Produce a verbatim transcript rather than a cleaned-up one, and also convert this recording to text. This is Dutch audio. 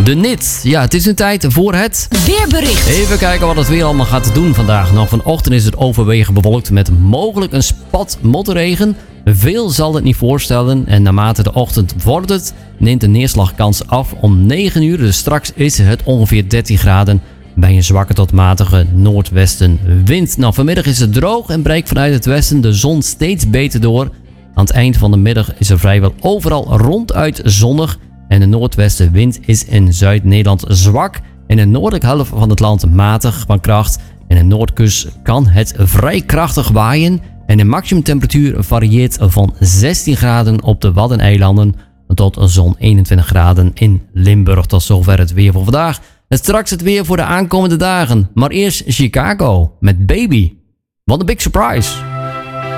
De N I T. Ja, het is nu tijd voor het weerbericht. Even kijken wat het weer allemaal gaat doen vandaag. Nou, vanochtend is het overwegend bewolkt met mogelijk een spat motregen. Veel zal het niet voorstellen en naarmate de ochtend vordert neemt de neerslagkans af om negen uur. Dus straks is het ongeveer dertien graden bij een zwakke tot matige noordwestenwind. Nou, vanmiddag is het droog en breekt vanuit het westen de zon steeds beter door. Aan het eind van de middag is er vrijwel overal ronduit zonnig. En de noordwestenwind is in Zuid-Nederland zwak. In de noordelijke helft van het land matig van kracht. En in de noordkust kan het vrij krachtig waaien. En de maximumtemperatuur varieert van zestien graden op de Waddeneilanden tot zo'n eenentwintig graden in Limburg. Tot zover het weer voor vandaag. En straks het weer voor de aankomende dagen. Maar eerst Chicago met Baby. Wat een big surprise.